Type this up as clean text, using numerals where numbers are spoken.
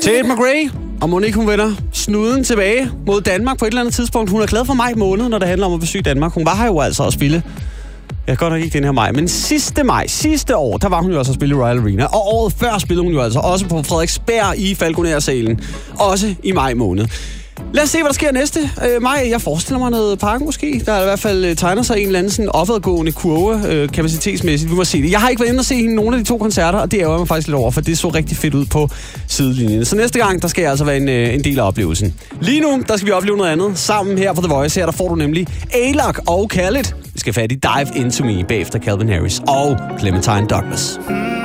Tate McRae, og Monique, hun vender snuden tilbage mod Danmark på et eller andet tidspunkt. Hun er glad for maj måned, når det handler om at besøge Danmark. Hun var her jo altså at spille. Jeg godt nok ikke den her maj, men sidste år, der var hun jo altså at spille i Royal Arena. Og året før spillede hun jo altså også på Frederiksberg i Falconer-salen. Også i maj måned. Lad os se, hvad der sker næste maj. Jeg forestiller mig noget parken måske. Der er i hvert fald tegner sig en eller anden sådan opadgående kurve kapacitetsmæssigt. Vi må se det. Jeg har ikke været inde og se hende nogen af de to koncerter, og det ærger mig faktisk lidt over, for det så rigtig fedt ud på sidelinjen. Så næste gang, der skal jeg altså være en del af oplevelsen. Lige nu, der skal vi opleve noget andet sammen her på The Voice. Her der får du nemlig Alok og Khaled. Vi skal fat i Dive Into Me bagefter Calvin Harris og Clementine Douglas.